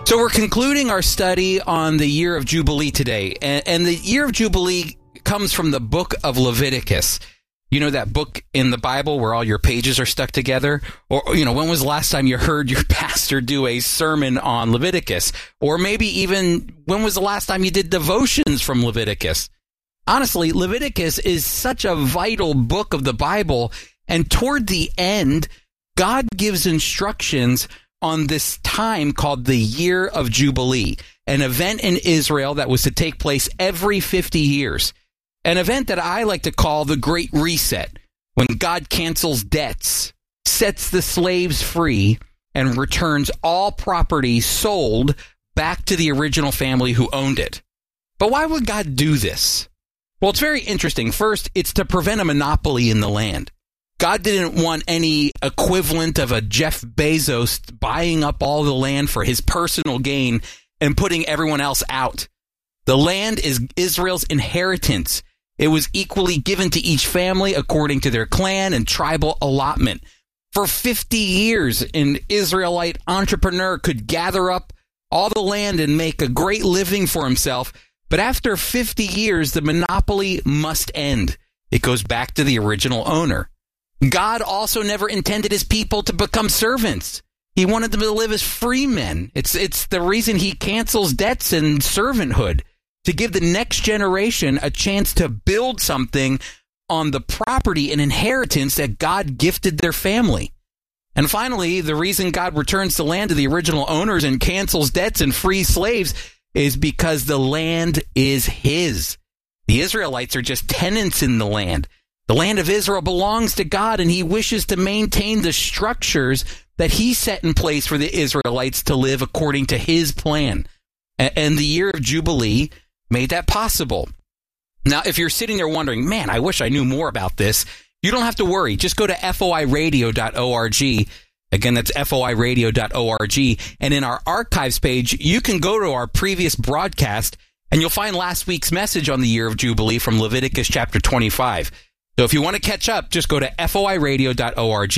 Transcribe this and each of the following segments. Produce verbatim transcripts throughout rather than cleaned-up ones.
So we're concluding our study on the year of Jubilee today. And, and the year of Jubilee comes from the book of Leviticus. You know that book in the Bible where all your pages are stuck together? Or, you know, when was the last time you heard your pastor do a sermon on Leviticus? Or maybe even when was the last time you did devotions from Leviticus? Honestly, Leviticus is such a vital book of the Bible. And toward the end, God gives instructions on this time called the Year of Jubilee, an event in Israel that was to take place every fifty years. An event that I like to call the Great Reset, when God cancels debts, sets the slaves free, and returns all property sold back to the original family who owned it. But why would God do this? Well, it's very interesting. First, it's to prevent a monopoly in the land. God didn't want any equivalent of a Jeff Bezos buying up all the land for his personal gain and putting everyone else out. The land is Israel's inheritance. It was equally given to each family according to their clan and tribal allotment. For fifty years, an Israelite entrepreneur could gather up all the land and make a great living for himself. But after fifty years, the monopoly must end. It goes back to the original owner. God also never intended his people to become servants. He wanted them to live as free men. It's, it's the reason he cancels debts and servanthood, to give the next generation a chance to build something on the property and inheritance that God gifted their family. And finally, the reason God returns the land to the original owners and cancels debts and frees slaves is because the land is his. The Israelites are just tenants in the land. The land of Israel belongs to God, and he wishes to maintain the structures that he set in place for the Israelites to live according to his plan. And the year of Jubilee made that possible. Now, if you're sitting there wondering, man, I wish I knew more about this, you don't have to worry. Just go to F O I radio dot org. Again, that's F O I radio dot org. And in our archives page, you can go to our previous broadcast, and you'll find last week's message on the year of Jubilee from Leviticus chapter twenty-five. So if you want to catch up, just go to F O I radio dot org.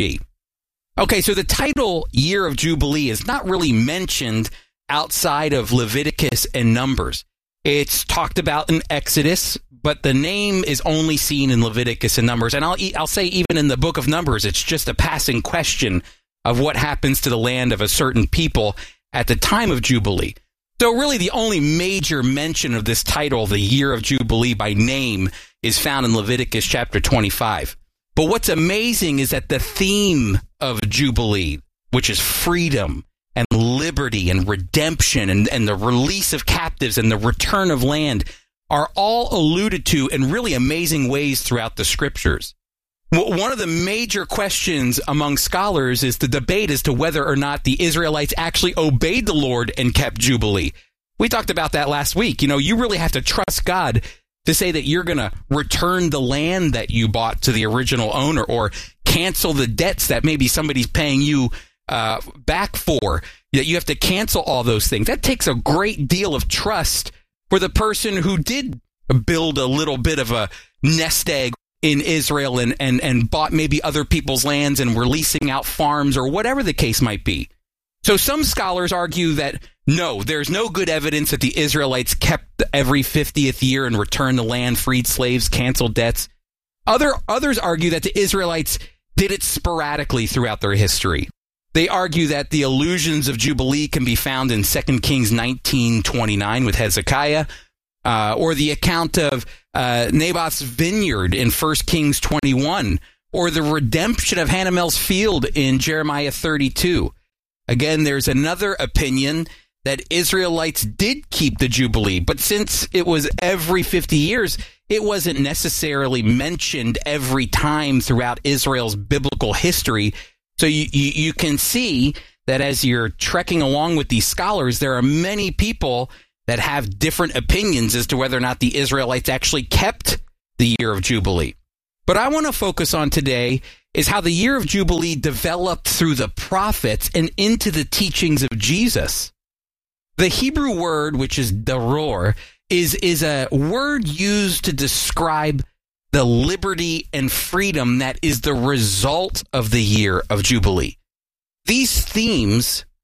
Okay, so the title Year of Jubilee is not really mentioned outside of Leviticus and Numbers. It's talked about in Exodus, but the name is only seen in Leviticus and Numbers. And I'll I'll say even in the book of Numbers, it's just a passing question of what happens to the land of a certain people at the time of Jubilee. So really the only major mention of this title, the Year of Jubilee by name, is found in Leviticus chapter twenty-five. But what's amazing is that the theme of Jubilee, which is freedom and liberty and redemption and, and the release of captives and the return of land, are all alluded to in really amazing ways throughout the scriptures. One of the major questions among scholars is the debate as to whether or not the Israelites actually obeyed the Lord and kept Jubilee. We talked about that last week. You know, you really have to trust God to say that you're going to return the land that you bought to the original owner, or cancel the debts that maybe somebody's paying you uh, back for. That you have to cancel all those things. That takes a great deal of trust for the person who did build a little bit of a nest egg in Israel and, and, and bought maybe other people's lands and were leasing out farms or whatever the case might be. So some scholars argue that no, there's no good evidence that the Israelites kept every fiftieth year and returned the land, freed slaves, canceled debts. Other others argue that the Israelites did it sporadically throughout their history. They argue that the allusions of Jubilee can be found in Second Kings nineteen twenty-nine with Hezekiah, uh, or the account of uh, Naboth's vineyard in First Kings twenty-one, or the redemption of Hanamel's field in Jeremiah thirty-two. Again, there's another opinion that Israelites did keep the Jubilee, but since it was every fifty years, it wasn't necessarily mentioned every time throughout Israel's biblical history. So you, you, you can see that as you're trekking along with these scholars, there are many people that have different opinions as to whether or not the Israelites actually kept the year of Jubilee. But I want to focus on today is how the year of Jubilee developed through the prophets and into the teachings of Jesus. The Hebrew word, which is daror, is, is a word used to describe the liberty and freedom that is the result of the year of Jubilee. These themes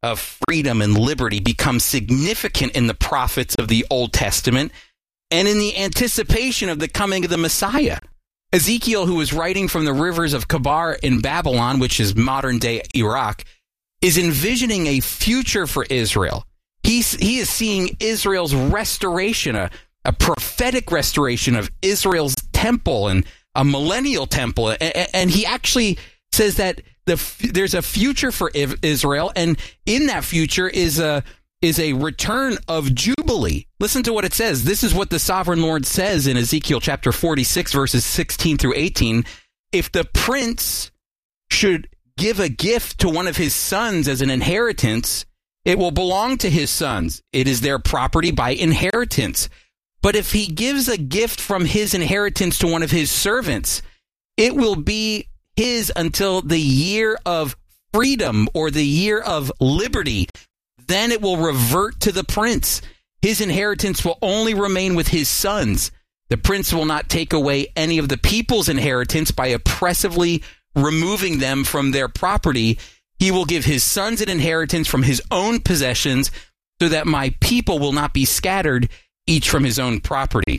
of freedom and liberty becomes significant in the prophets of the Old Testament and in the anticipation of the coming of the Messiah. Ezekiel, who was writing from the rivers of Kabar in Babylon, which is modern-day Iraq, is envisioning a future for Israel. He's, he is seeing Israel's restoration, a, a prophetic restoration of Israel's temple and a millennial temple. And, and he actually says that the, there's a future for Israel, and in that future is a is a return of Jubilee. Listen to what it says. This is what the sovereign Lord says in Ezekiel chapter forty-six, verses sixteen through eighteen. If the prince should give a gift to one of his sons as an inheritance, it will belong to his sons. It is their property by inheritance. But if he gives a gift from his inheritance to one of his servants, it will be his until the year of freedom or the year of liberty. Then it will revert to the prince. His inheritance will only remain with his sons. The prince will not take away any of the people's inheritance by oppressively removing them from their property. He will give his sons an inheritance from his own possessions, so that my people will not be scattered, each from his own property.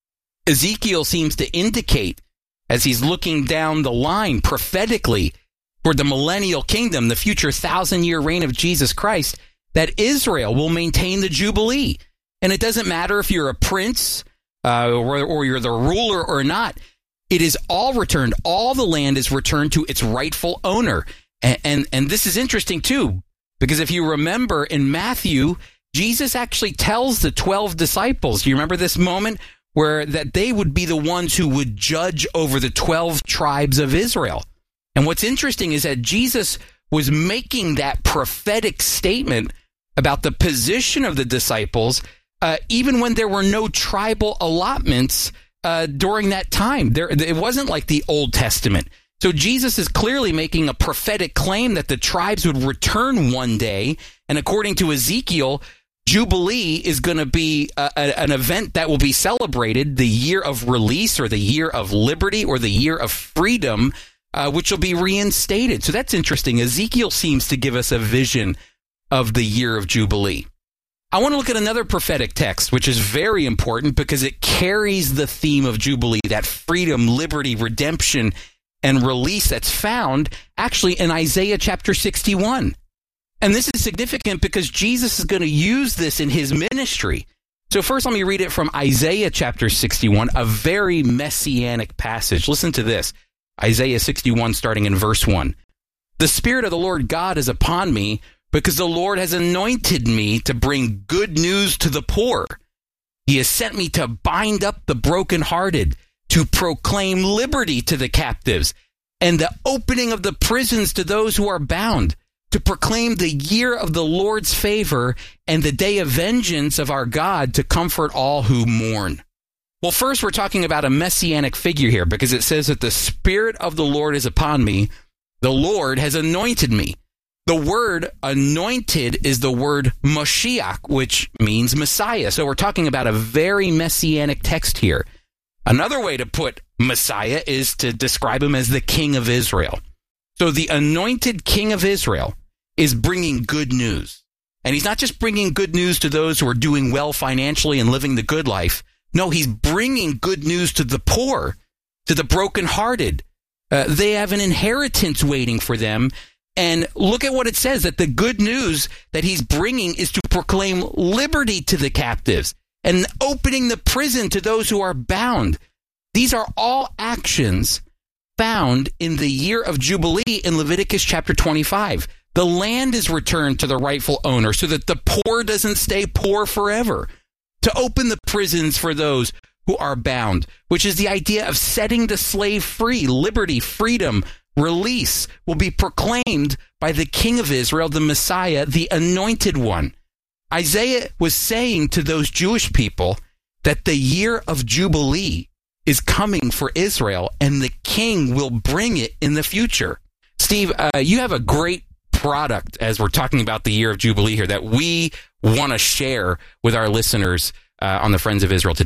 Ezekiel seems to indicate, as he's looking down the line prophetically toward the millennial kingdom, the future thousand-year reign of Jesus Christ, that Israel will maintain the Jubilee. And it doesn't matter if you're a prince uh, or, or you're the ruler or not. It is all returned. All the land is returned to its rightful owner. And, and, and this is interesting, too, because if you remember in Matthew, Jesus actually tells the twelve disciples, do you remember this moment where that they would be the ones who would judge over the twelve tribes of Israel? And what's interesting is that Jesus was making that prophetic statement about the position of the disciples, uh, even when there were no tribal allotments uh, during that time. There, it wasn't like the Old Testament. So Jesus is clearly making a prophetic claim that the tribes would return one day. And according to Ezekiel, Jubilee is going to be a, a, an event that will be celebrated, the year of release or the year of liberty or the year of freedom, uh, which will be reinstated. So that's interesting. Ezekiel seems to give us a vision of the year of Jubilee. I want to look at another prophetic text, which is very important because it carries the theme of Jubilee, that freedom, liberty, redemption, and release that's found actually in Isaiah chapter sixty-one. And this is significant because Jesus is going to use this in his ministry. So first, let me read it from Isaiah chapter sixty-one, a very messianic passage. Listen to this. Isaiah sixty-one, starting in verse one. The Spirit of the Lord God is upon me, because the Lord has anointed me to bring good news to the poor. He has sent me to bind up the brokenhearted, to proclaim liberty to the captives, and the opening of the prisons to those who are bound, to proclaim the year of the Lord's favor and the day of vengeance of our God, to comfort all who mourn. Well, first, we're talking about a messianic figure here, because it says that the Spirit of the Lord is upon me. The Lord has anointed me. The word anointed is the word Moshiach, which means Messiah. So we're talking about a very messianic text here. Another way to put Messiah is to describe him as the King of Israel. So the anointed King of Israel is bringing good news. And he's not just bringing good news to those who are doing well financially and living the good life. No, he's bringing good news to the poor, to the brokenhearted. Uh, they have an inheritance waiting for them. And look at what it says, that the good news that he's bringing is to proclaim liberty to the captives and opening the prison to those who are bound. These are all actions found in the year of Jubilee in Leviticus chapter twenty-five. The land is returned to the rightful owner so that the poor doesn't stay poor forever. To open the prisons for those who are bound, which is the idea of setting the slave free. Liberty, freedom, release will be proclaimed by the King of Israel, the Messiah, the Anointed One. Isaiah was saying to those Jewish people that the year of Jubilee is coming for Israel, and the King will bring it in the future. Steve, uh, you have a great product as we're talking about the year of Jubilee here that we want to share with our listeners uh, on the Friends of Israel today.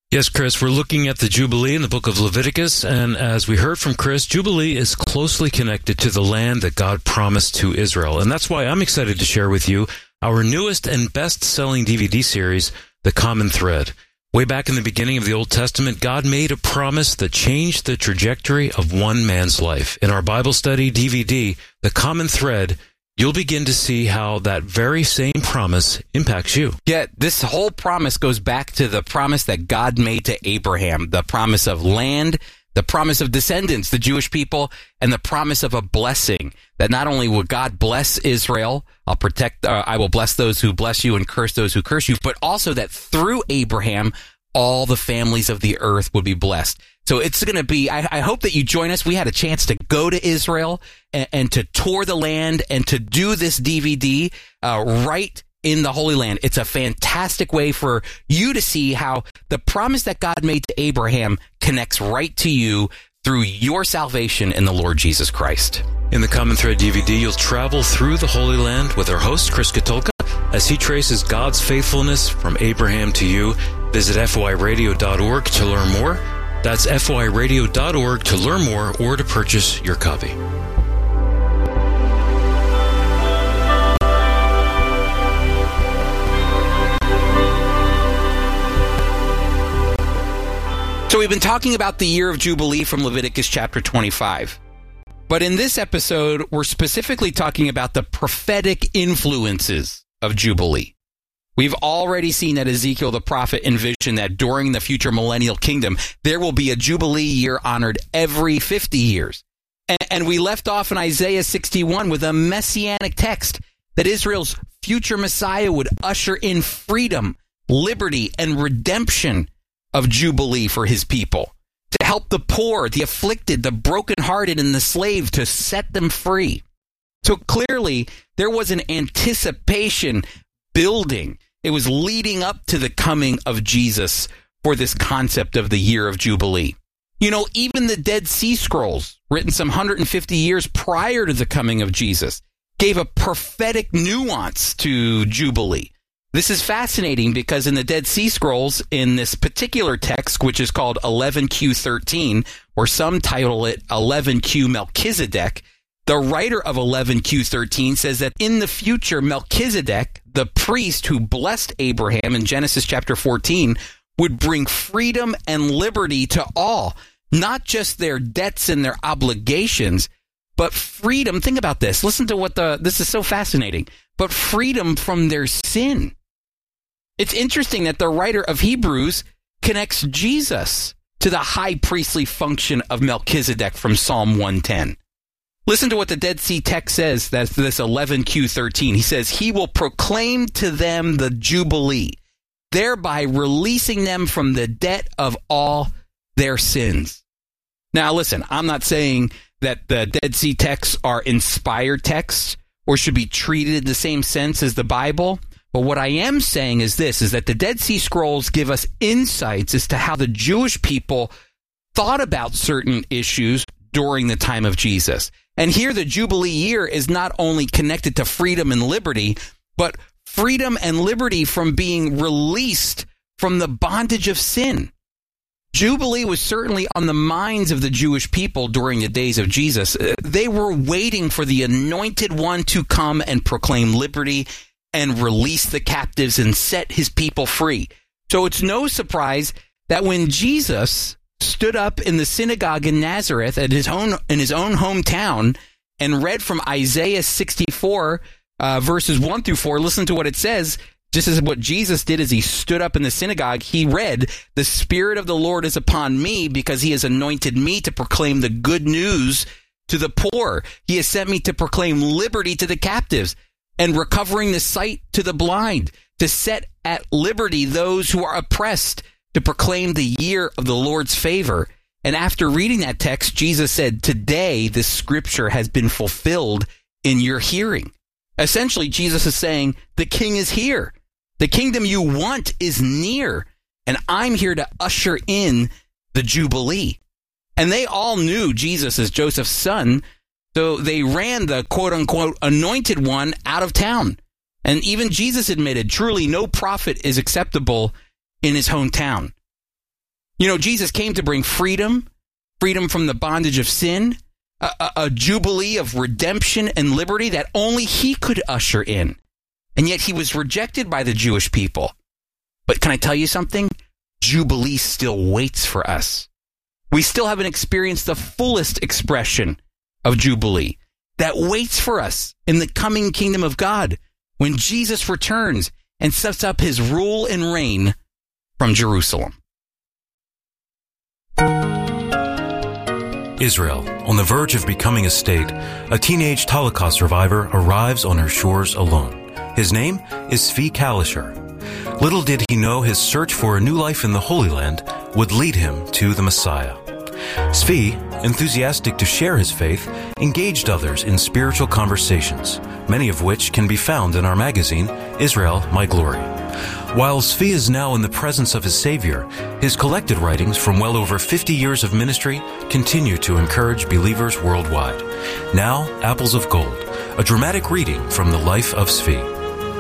Yes, Chris, we're looking at the Jubilee in the book of Leviticus, and as we heard from Chris, Jubilee is closely connected to the land that God promised to Israel, and that's why I'm excited to share with you our newest and best-selling D V D series, The Common Thread. Way back in the beginning of the Old Testament, God made a promise that changed the trajectory of one man's life. In our Bible study D V D, The Common Thread, you'll begin to see how that very same promise impacts you. Yeah, this whole promise goes back to the promise that God made to Abraham, the promise of land, the promise of descendants, the Jewish people, and the promise of a blessing, that not only will God bless Israel, I'll protect, uh, I will bless those who bless you and curse those who curse you, but also that through Abraham, all the families of the earth would be blessed. So it's going to be, I, I hope that you join us. We had a chance to go to Israel and, and to tour the land and to do this D V D uh, right in the Holy Land. It's a fantastic way for you to see how the promise that God made to Abraham connects right to you through your salvation in the Lord Jesus Christ. In the Common Thread D V D, you'll travel through the Holy Land with our host, Chris Katulka, as he traces God's faithfulness from Abraham to you. Visit F O I radio dot org to learn more. That's F O I radio dot org to learn more or to purchase your copy. So we've been talking about the year of Jubilee from Leviticus chapter twenty-five. But in this episode, we're specifically talking about the prophetic influences of Jubilee. We've already seen that Ezekiel the prophet envisioned that during the future millennial kingdom, there will be a Jubilee year honored every fifty years. And, and we left off in Isaiah sixty-one with a messianic text that Israel's future Messiah would usher in freedom, liberty, and redemption of Jubilee for his people, to help the poor, the afflicted, the brokenhearted, and the slave, to set them free. So clearly, there was an anticipation building. It was leading up to the coming of Jesus for this concept of the year of Jubilee. You know, even the Dead Sea Scrolls, written some one hundred fifty years prior to the coming of Jesus, gave a prophetic nuance to Jubilee. This is fascinating because in the Dead Sea Scrolls, in this particular text, which is called eleven Q thirteen, or some title it eleven Q Melchizedek, the writer of eleven Q thirteen says that in the future, Melchizedek, the priest who blessed Abraham in Genesis chapter fourteen, would bring freedom and liberty to all, not just their debts and their obligations, but freedom. Think about this. Listen to what the, this is so fascinating, but freedom from their sin. It's interesting that the writer of Hebrews connects Jesus to the high priestly function of Melchizedek from Psalm one ten. Listen to what the Dead Sea text says, that's this eleven Q thirteen. He says, he will proclaim to them the Jubilee, thereby releasing them from the debt of all their sins. Now, listen, I'm not saying that the Dead Sea texts are inspired texts or should be treated in the same sense as the Bible. But what I am saying is this, is that the Dead Sea Scrolls give us insights as to how the Jewish people thought about certain issues during the time of Jesus. And here the Jubilee year is not only connected to freedom and liberty, but freedom and liberty from being released from the bondage of sin. Jubilee was certainly on the minds of the Jewish people during the days of Jesus. They were waiting for the Anointed One to come and proclaim liberty and release the captives and set his people free. So it's no surprise that when Jesus stood up in the synagogue in Nazareth at his own in his own hometown and read from Isaiah sixty-four, uh, verses one through four, listen to what it says. Just as what Jesus did as he stood up in the synagogue, he read, "The Spirit of the Lord is upon me because he has anointed me to proclaim the good news to the poor. He has sent me to proclaim liberty to the captives and recovering the sight to the blind, to set at liberty those who are oppressed, to proclaim the year of the Lord's favor." And after reading that text, Jesus said, "Today this scripture has been fulfilled in your hearing." Essentially, Jesus is saying, the king is here. The kingdom you want is near, and I'm here to usher in the Jubilee. And they all knew Jesus as Joseph's son, so they ran the quote-unquote anointed one out of town. And even Jesus admitted, truly no prophet is acceptable in his hometown. You know, Jesus came to bring freedom, freedom from the bondage of sin, a, a, a jubilee of redemption and liberty that only he could usher in. And yet he was rejected by the Jewish people. But can I tell you something? Jubilee still waits for us. We still haven't experienced the fullest expression of Jubilee that waits for us in the coming kingdom of God when Jesus returns and sets up his rule and reign from Jerusalem. Israel, on the verge of becoming a state, a teenage Holocaust survivor arrives on her shores alone. His name is Zvi Kalisher. Little did he know his search for a new life in the Holy Land would lead him to the Messiah. Zvi, enthusiastic to share his faith, engaged others in spiritual conversations, many of which can be found in our magazine, Israel, My Glory. While Zvi is now in the presence of his Savior, his collected writings from well over fifty years of ministry continue to encourage believers worldwide. Now, Apples of Gold, a dramatic reading from the life of Zvi.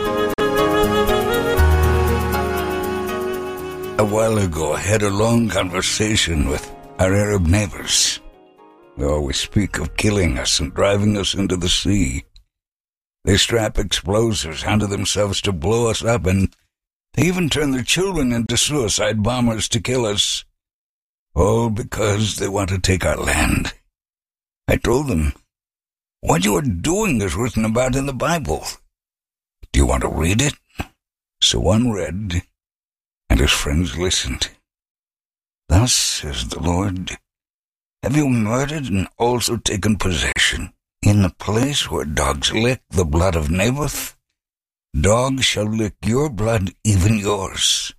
A while ago, I had a long conversation with our Arab neighbors. They always speak of killing us and driving us into the sea. They strap explosives onto themselves to blow us up, and they even turn their children into suicide bombers to kill us. All because they want to take our land. I told them, what you are doing is written about in the Bible. Do you want to read it? So one read, and his friends listened. Thus says the Lord, have you murdered and also taken possession? In the place where dogs lick the blood of Naboth, dogs shall lick your blood, even yours.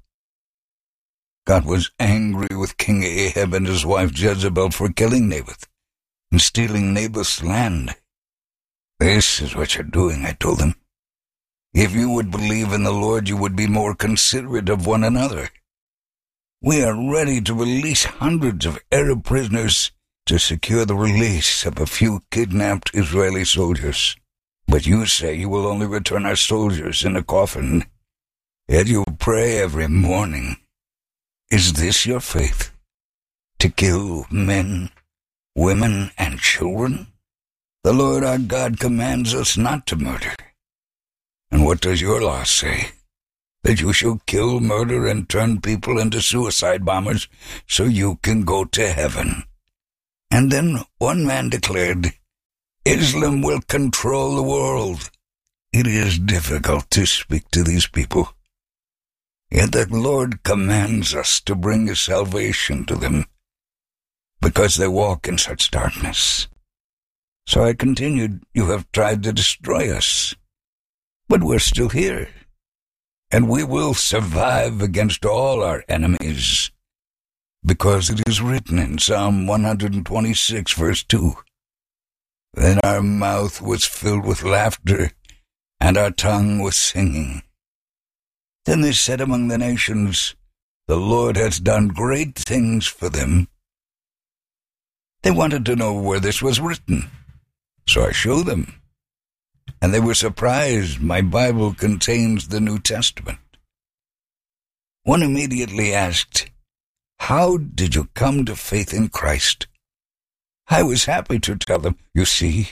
God was angry with King Ahab and his wife Jezebel for killing Naboth and stealing Naboth's land. This is what you're doing, I told them. If you would believe in the Lord, you would be more considerate of one another. We are ready to release hundreds of Arab prisoners to secure the release of a few kidnapped Israeli soldiers. But you say you will only return our soldiers in a coffin, yet you pray every morning. Is this your faith? To kill men, women, and children? The Lord our God commands us not to murder. And what does your law say? That you shall kill, murder, and turn people into suicide bombers so you can go to heaven. And then one man declared, Islam will control the world. It is difficult to speak to these people. Yet the Lord commands us to bring his salvation to them, because they walk in such darkness. So I continued, you have tried to destroy us, but we're still here, and we will survive against all our enemies, because it is written in Psalm one twenty-six, verse two, Then our mouth was filled with laughter, and our tongue was singing. Then they said among the nations, The Lord has done great things for them. They wanted to know where this was written, so I showed them. And they were surprised my Bible contains the New Testament. One immediately asked, How did you come to faith in Christ? I was happy to tell them, you see,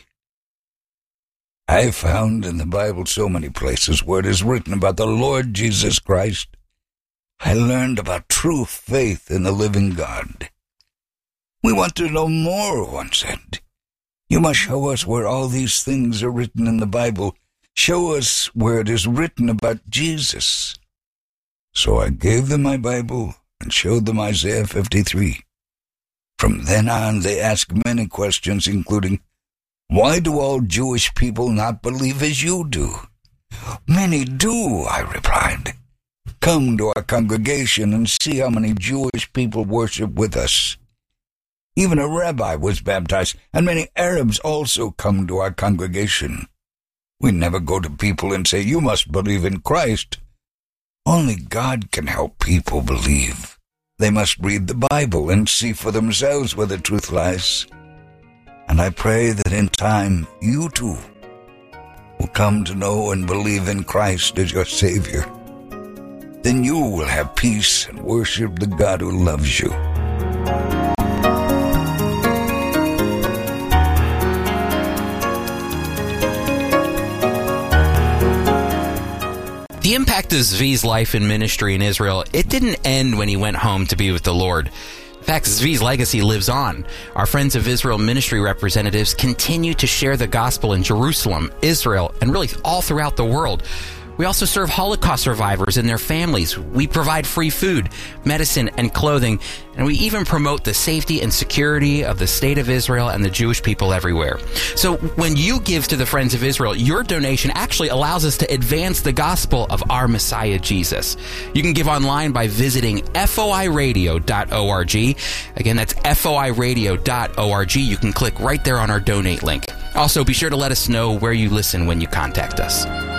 I found in the Bible so many places where it is written about the Lord Jesus Christ. I learned about true faith in the living God. We want to know more, one said. You must show us where all these things are written in the Bible. Show us where it is written about Jesus. So I gave them my Bible and showed them Isaiah fifty-three. From then on, they asked many questions, including, Why do all Jewish people not believe as you do? Many do, I replied. Come to our congregation and see how many Jewish people worship with us. Even a rabbi was baptized, and many Arabs also come to our congregation. We never go to people and say, You must believe in Christ. Only God can help people believe. They must read the Bible and see for themselves where the truth lies. And I pray that in time, you too will come to know and believe in Christ as your Savior. then you will have peace and worship the God who loves you. The impact of Zvi's life and ministry in Israel, it didn't end when he went home to be with the Lord. In fact, Zvi's legacy lives on. Our Friends of Israel ministry representatives continue to share the gospel in Jerusalem, Israel, and really all throughout the world. We also serve Holocaust survivors and their families. We provide free food, medicine, and clothing, and we even promote the safety and security of the state of Israel and the Jewish people everywhere. So when you give to the Friends of Israel, your donation actually allows us to advance the gospel of our Messiah, Jesus. You can give online by visiting foi radio dot org. Again, that's foi radio dot org. You can click right there on our donate link. Also, be sure to let us know where you listen when you contact us.